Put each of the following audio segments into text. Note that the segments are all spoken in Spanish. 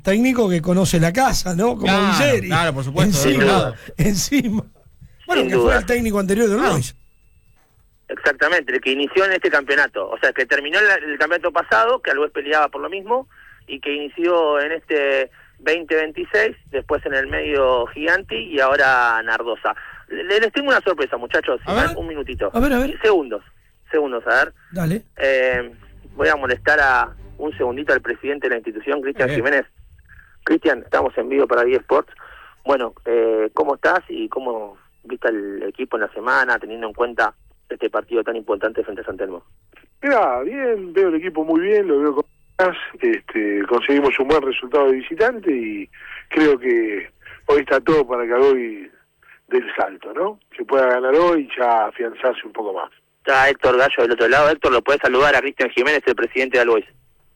un técnico que conoce la casa, ¿no? Como Villeri. Claro, por supuesto. Encima. Bueno, que fue el técnico anterior de Boys. Exactamente, el que inició en este campeonato. O sea, que terminó el campeonato pasado, que Always peleaba por lo mismo, y que inició en este 2026, después en el medio Giganti y ahora Nardosa. Les tengo una sorpresa, muchachos. Un minutito. A ver. Segundos, a ver. Dale. Voy a molestar un segundito al presidente de la institución, Cristian Jiménez. Cristian, estamos en vivo para eSports. Bueno, ¿cómo estás y cómo viste el equipo en la semana, teniendo en cuenta este partido tan importante frente a San Telmo? Mira, bien, veo el equipo muy bien, lo veo con ganas, conseguimos un buen resultado de visitante y creo que hoy está todo para que hoy del salto, ¿no? Se pueda ganar hoy y ya afianzarse un poco más. Está Héctor Gallo del otro lado. Héctor, lo puedes saludar a Cristian Jiménez, el presidente de Always.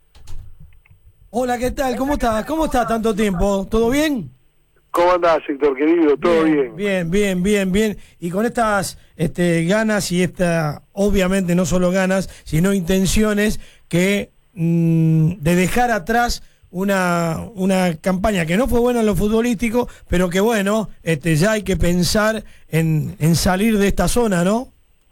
Hola, ¿qué tal? ¿Cómo estás? ¿Cómo estás tanto tiempo? ¿Todo bien? ¿Cómo andás, Héctor, querido? ¿Todo bien? Bien. Y con estas ganas y obviamente no solo ganas, sino intenciones de dejar atrás una campaña que no fue buena en lo futbolístico, pero que bueno, ya hay que pensar en salir de esta zona, ¿no?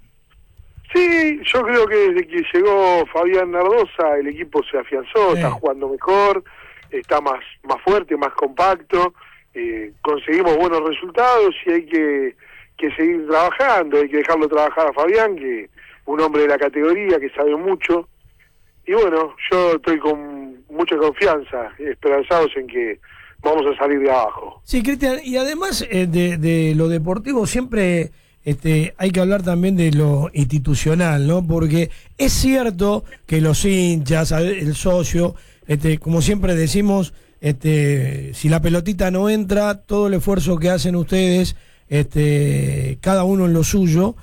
Sí, yo creo que desde que llegó Fabián Nardosa el equipo se afianzó, está jugando mejor, está más fuerte, más compacto, conseguimos buenos resultados y hay que seguir trabajando, hay que dejarlo trabajar a Fabián, que un hombre de la categoría que sabe mucho, y bueno, yo estoy con mucha confianza, esperanzados en que vamos a salir de abajo. Sí, Cristian, y además de lo deportivo siempre hay que hablar también de lo institucional, ¿no? Porque es cierto que los hinchas, el socio, como siempre decimos, si la pelotita no entra, todo el esfuerzo que hacen ustedes, cada uno en lo suyo,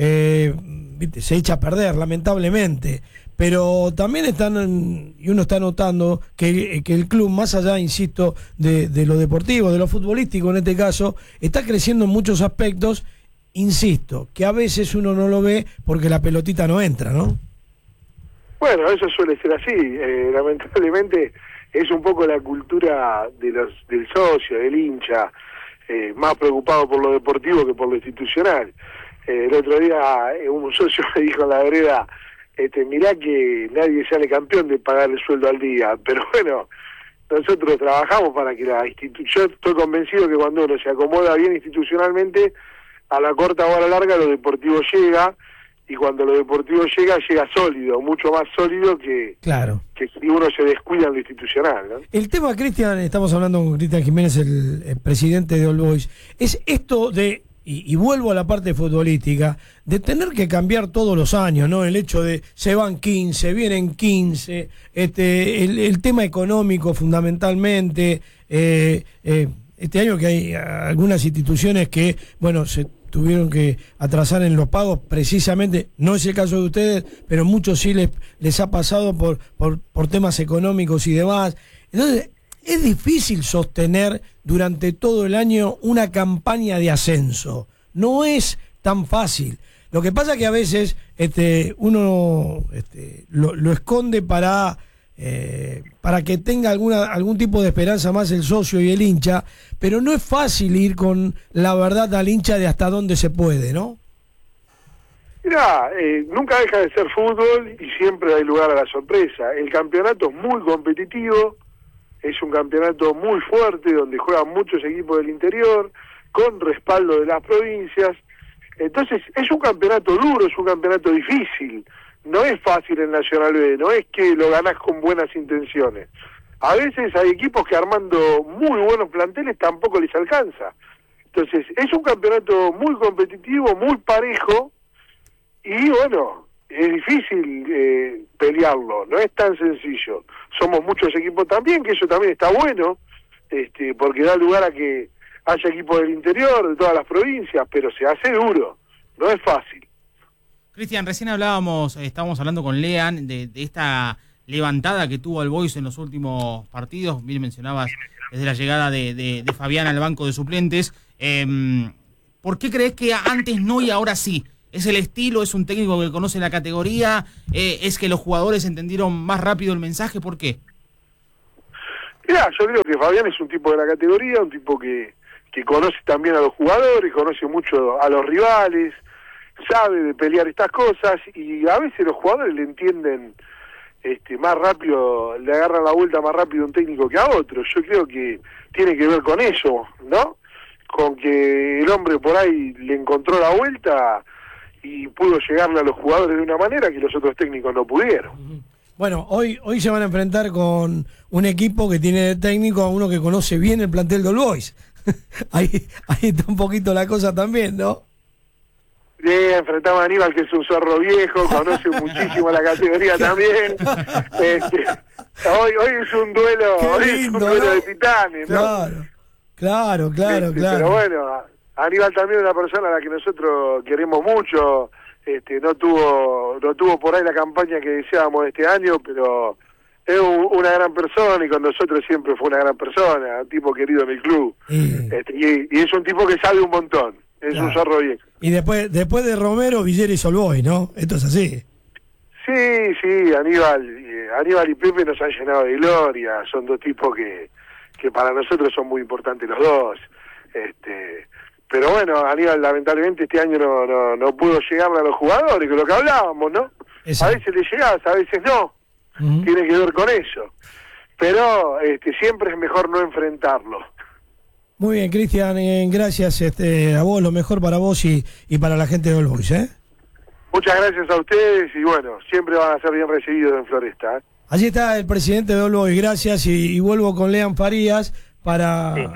se echa a perder, lamentablemente. Pero también y uno está notando que el club, más allá, insisto, de lo deportivo, de lo futbolístico en este caso, está creciendo en muchos aspectos. Insisto, que a veces uno no lo ve porque la pelotita no entra, ¿no? Bueno, eso suele ser así. Lamentablemente es un poco la cultura del socio, del hincha, más preocupado por lo deportivo que por lo institucional. El otro día un socio me dijo en la vereda, mirá que nadie sale campeón de pagar el sueldo al día, pero bueno, nosotros trabajamos para que la institución, yo estoy convencido que cuando uno se acomoda bien institucionalmente, a la corta o a la larga lo deportivo llega, y cuando lo deportivo llega sólido, mucho más sólido que si uno se descuida en lo institucional, ¿no? El tema, Cristian, estamos hablando con Cristian Jiménez, el presidente de All Boys, es esto de, y vuelvo a la parte futbolística, de tener que cambiar todos los años, ¿no? El hecho de se van 15, vienen 15, el tema económico fundamentalmente, este año que hay algunas instituciones que, bueno, se tuvieron que atrasar en los pagos, precisamente, no es el caso de ustedes, pero muchos sí les ha pasado por temas económicos y demás. Entonces, es difícil sostener durante todo el año una campaña de ascenso. No es tan fácil. Lo que pasa es que a veces uno lo esconde para que tenga algún tipo de esperanza más el socio y el hincha, pero no es fácil ir con la verdad al hincha de hasta dónde se puede, ¿no? Mirá, nunca deja de ser fútbol y siempre hay lugar a la sorpresa. El campeonato es muy competitivo, es un campeonato muy fuerte donde juegan muchos equipos del interior, con respaldo de las provincias. Entonces es un campeonato duro, es un campeonato difícil. No es fácil el Nacional B, no es que lo ganás con buenas intenciones. A veces hay equipos que armando muy buenos planteles tampoco les alcanza. Entonces es un campeonato muy competitivo, muy parejo, y bueno, es difícil pelearlo, no es tan sencillo. Somos muchos equipos también, que eso también está bueno, porque da lugar a que haya equipos del interior, de todas las provincias, pero se hace duro, no es fácil. Cristian, recién estábamos hablando con Lean de esta levantada que tuvo el Boys en los últimos partidos. Bien mencionabas desde la llegada de Fabián al banco de suplentes. ¿Por qué crees que antes no y ahora sí? ¿Es el estilo? ¿Es un técnico que conoce la categoría? ¿Es que los jugadores entendieron más rápido el mensaje? ¿Por qué? Mirá, yo creo que Fabián es un tipo de la categoría, un tipo que conoce también a los jugadores, conoce mucho a los rivales, sabe de pelear estas cosas, y a veces los jugadores le entienden más rápido, le agarran la vuelta más rápido a un técnico que a otro. Yo creo que tiene que ver con eso, ¿no? Con que el hombre por ahí le encontró la vuelta y pudo llegarle a los jugadores de una manera que los otros técnicos no pudieron. Bueno, hoy se van a enfrentar con un equipo que tiene de técnico a uno que conoce bien el plantel de All Boys. ahí está un poquito la cosa también, ¿no? Enfrentamos a Aníbal, que es un zorro viejo, conoce muchísimo la categoría también. Hoy es un duelo, lindo, es un duelo ¿no? de titanes, ¿no? Claro. Pero bueno, Aníbal también es una persona a la que nosotros queremos mucho. No tuvo por ahí la campaña que deseábamos este año, pero es una gran persona, y con nosotros siempre fue una gran persona, un tipo querido en el club. Y es un tipo que sabe un montón, es un zorro viejo. Y después de Romero, Villera y Solboy, ¿no? Esto es así. Sí, Aníbal y Pepe nos han llenado de gloria, son dos tipos que para nosotros son muy importantes los dos. Pero bueno, Aníbal lamentablemente este año no pudo llegarle a los jugadores, que es lo que hablábamos, ¿no? Exacto. A veces le llegás, a veces no. Tiene que ver con eso. Pero siempre es mejor no enfrentarlo. Muy bien, Cristian, gracias a vos, lo mejor para vos y para la gente de All Boys, ¿eh? Muchas gracias a ustedes y bueno, siempre van a ser bien recibidos en Floresta, ¿eh? Allí está el presidente de All Boys, gracias, y vuelvo con Lean Farías para... Sí.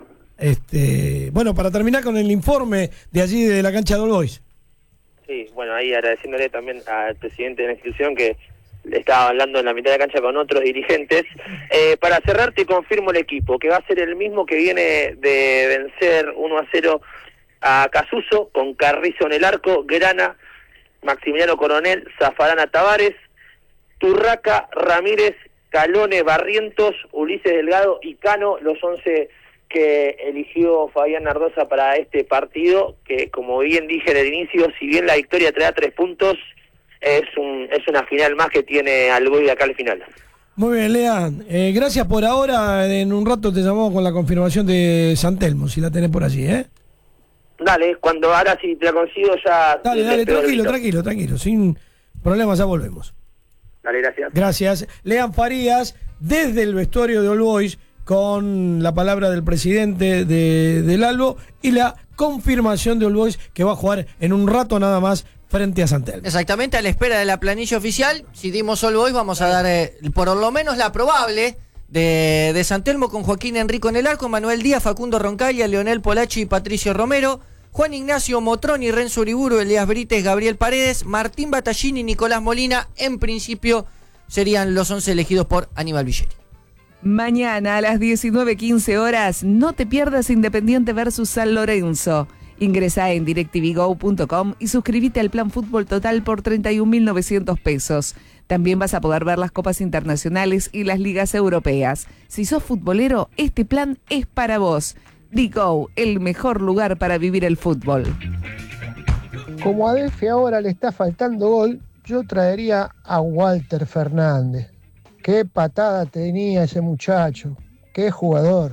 Para terminar con el informe de allí de la cancha de All Boys. Sí, bueno, ahí agradeciéndole también al presidente de la institución que le estaba hablando en la mitad de la cancha con otros dirigentes. Para cerrar, te confirmo el equipo, que va a ser el mismo que viene de vencer 1-0 a Casuso, con Carrizo en el arco, Grana, Maximiliano Coronel, Zafarana Tavares, Turraca, Ramírez, Calone, Barrientos, Ulises Delgado y Cano, los 11 que eligió Fabián Nardosa para este partido, que como bien dije en el inicio, si bien la victoria trae 3 puntos, es una final más que tiene al Boy de acá al final. Muy bien, Lean, gracias por ahora. En un rato te llamamos con la confirmación de San Telmo, si la tenés por allí, ¿eh? Dale, ahora si te la consigo ya... Dale, tranquilo, sin problemas, ya volvemos. Dale, gracias. Gracias. Lean Farías, desde el vestuario de All Boys, con la palabra del presidente del Albo y la confirmación de All Boys, que va a jugar en un rato nada más frente a San Telmo. Exactamente, a la espera de la planilla oficial. Si dimos All Boys, vamos a dar por lo menos la probable de San Telmo, con Joaquín Enrico en el arco, Manuel Díaz, Facundo Roncaglia, Leonel Polacci y Patricio Romero, Juan Ignacio Motroni, Renzo Uriburu, Elías Brites, Gabriel Paredes, Martín Battaglini y Nicolás Molina. En principio serían los 11 elegidos por Aníbal Villera. Mañana a las 19:15 horas, no te pierdas Independiente versus San Lorenzo. Ingresá en directvgo.com y suscríbete al Plan Fútbol Total por 31.900 pesos. También vas a poder ver las copas internacionales y las ligas europeas. Si sos futbolero, este plan es para vos. DGO, el mejor lugar para vivir el fútbol. Como a DF ahora le está faltando gol, yo traería a Walter Fernández. Qué patada tenía ese muchacho, qué jugador.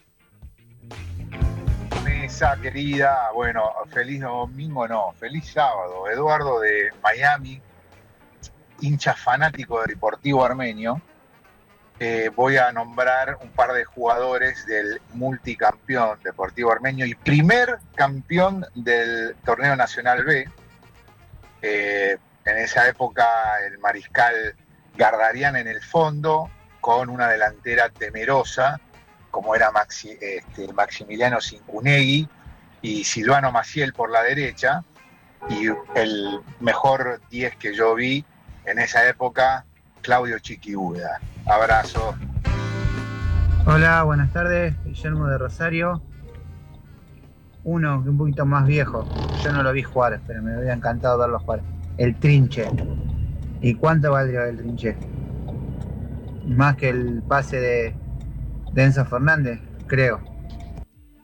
Mesa querida, bueno, feliz domingo no, feliz sábado. Eduardo de Miami, hincha fanático del Deportivo Armenio. Voy a nombrar un par de jugadores del multicampeón Deportivo Armenio y primer campeón del Torneo Nacional B. En esa época el mariscal Gardarian en el fondo, con una delantera temerosa, como era Maximiliano Cincunegui y Silvano Maciel por la derecha, y el mejor 10 que yo vi en esa época, Claudio Chiquibuda. Abrazo. Hola, buenas tardes, Guillermo de Rosario. Uno que un poquito más viejo, yo no lo vi jugar, pero me hubiera encantado verlo jugar. El Trinche. ¿Y cuánto valdría el Trinche? Más que el pase de Enzo Fernández, creo.